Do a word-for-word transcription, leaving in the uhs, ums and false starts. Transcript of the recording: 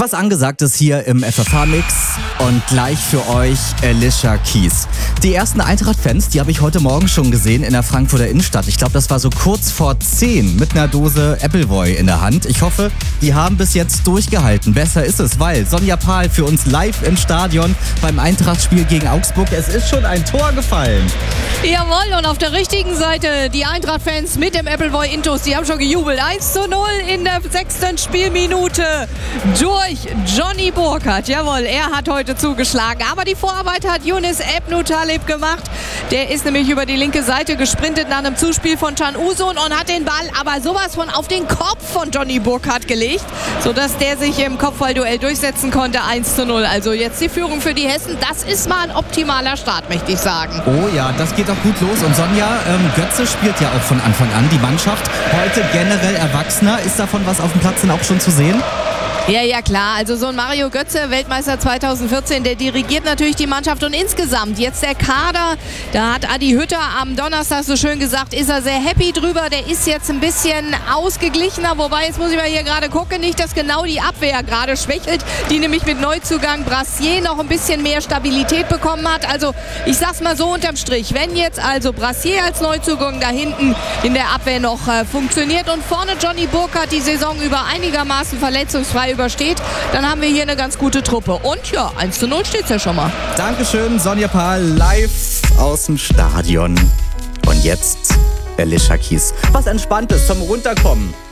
Was angesagt ist hier im F F H-Mix und gleich für euch Alicia Keys. Die ersten Eintracht-Fans, die habe ich heute Morgen schon gesehen in der Frankfurter Innenstadt. Ich glaube, das war so kurz vor zehn mit einer Dose Appleboy in der Hand. Ich hoffe, die haben bis jetzt durchgehalten. Besser ist es, weil Sonja Pahl für uns live im Stadion beim Eintracht-Spiel gegen Augsburg. Es ist schon ein Tor gefallen. Jawohl, und auf der richtigen Seite die Eintracht-Fans mit dem Appleboy Intus. Die haben schon gejubelt. eins zu null in der sechsten Spielminute durch Johnny Burkhardt. Jawohl, er hat heute zugeschlagen. Aber die Vorarbeit hat Younes Ebnou-Taleb gemacht. Der ist nämlich über die linke Seite gesprintet nach einem Zuspiel von Can Uzun und hat den Ball aber sowas von auf den Kopf von Johnny Burkhardt gelegt, sodass der sich im Kopfballduell durchsetzen konnte. eins zu null. Also jetzt die Führung für die Hessen. Das ist mal ein optimaler Start, möchte ich sagen. Oh ja, das geht doch gut los. Und Sonja, ähm, Götze spielt ja auch von Anfang an die Mannschaft. Heute generell Erwachsener. Ist davon was auf dem Platz denn auch schon zu sehen? Ja, ja, klar. Also so ein Mario Götze, Weltmeister zweitausendvierzehn, der dirigiert natürlich die Mannschaft. Und insgesamt jetzt der Kader, da hat Adi Hütter am Donnerstag so schön gesagt, ist er sehr happy drüber. Der ist jetzt ein bisschen ausgeglichener. Wobei, jetzt muss ich mal hier gerade gucken, nicht, dass genau die Abwehr gerade schwächelt, die nämlich mit Neuzugang Brassier noch ein bisschen mehr Stabilität bekommen hat. Also ich sag's mal so unterm Strich, wenn jetzt also Brassier als Neuzugang da hinten in der Abwehr noch äh, funktioniert und vorne Johnny Burkhardt die Saison über einigermaßen verletzungsfrei übersteht, dann haben wir hier eine ganz gute Truppe. Und ja, eins zu null steht es ja schon mal. Dankeschön, Sonja Pahl, live aus dem Stadion. Und jetzt Alicia Keys. Was Entspanntes zum Runterkommen.